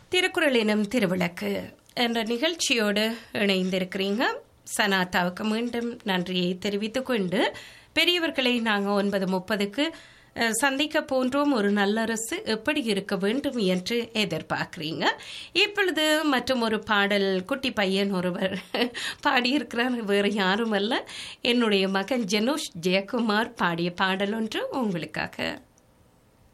திருக்குறள் எனும் திருவிளக்கு என்ற நிகழ்ச்சியோடு இணைந்திருக்கிறீங்க. சனாதாவுக்கு மீண்டும் நன்றியை தெரிவித்துக் கொண்டு, பெரியவர்களை நாங்கள் 9:30க்கு சந்திக்க போன்றோம். ஒரு நல்லரசு எப்படி இருக்க வேண்டும் என்று எதிர்பார்க்கிறீங்க. இப்பொழுது மற்றும் ஒரு பாடல் குட்டி பையன் ஒருவர் பாடியிருக்கிறார். வேறு யாரும் அல்ல, என்னுடைய மகன் ஜெனோஷ் ஜெயக்குமார் பாடிய பாடல் ஒன்று உங்களுக்காக.